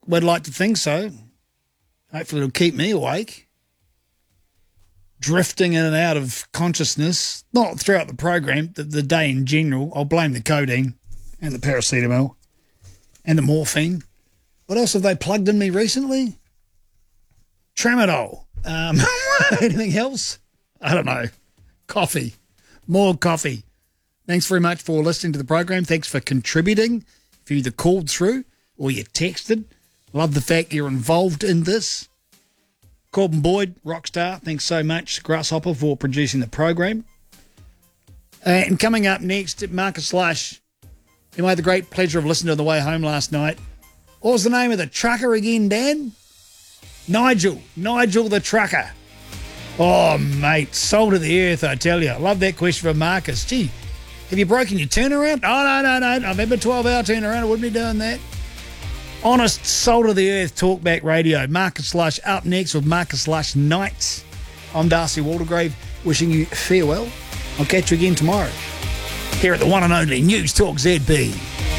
Would like to think so. Hopefully it'll keep me awake. Drifting in and out of consciousness, not throughout the program, the day in general. I'll blame the codeine and the paracetamol and the morphine. What else have they plugged in me recently? Tramadol. Anything else? I don't know. Coffee. More coffee. Thanks very much for listening to the program. Thanks for contributing. If you either called through or you texted. Love the fact you're involved in this. Corbin Boyd, rockstar, thanks so much, Grasshopper, for producing the program. And coming up next, Marcus Slush, who I had the great pleasure of listening to on the way home last night. What was the name of the trucker again, Dan? Nigel the trucker. Oh, mate, soul to the earth, I tell you. I love that question from Marcus. Gee, have you broken your turnaround? Oh, no. I've had a 12-hour turnaround. I wouldn't be doing that. Honest, soul to the earth, talkback radio. Marcus Slush up next with Marcus Slush Nights. I'm Darcy Waldegrave, wishing you farewell. I'll catch you again tomorrow here at the one and only News Talk ZB.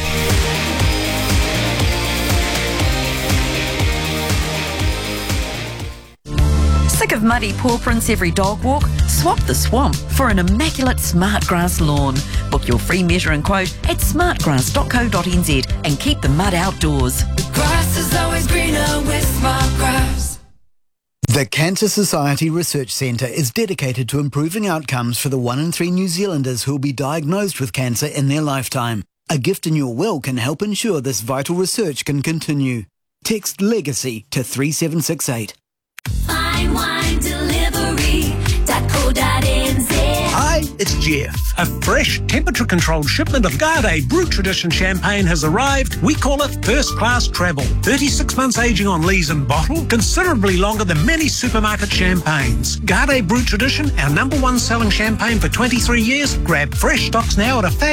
Sick of muddy paw prints every dog walk? Swap the swamp for an immaculate Smartgrass lawn. Book your free measure and quote at smartgrass.co.nz and keep the mud outdoors. The grass is always greener with Smartgrass. The Cancer Society Research Centre is dedicated to improving outcomes for the 1 in 3 New Zealanders who will be diagnosed with cancer in their lifetime. A gift in your will can help ensure this vital research can continue. Text LEGACY to 3768. Fine wine delivery.co.nz. Hi, it's Jeff. A fresh, temperature-controlled shipment of Garde Brut Tradition champagne has arrived. We call it first-class travel. 36 months aging on lees and bottle, considerably longer than many supermarket champagnes. Garde Brut Tradition, our #1 selling champagne for 23 years. Grab fresh stocks now at a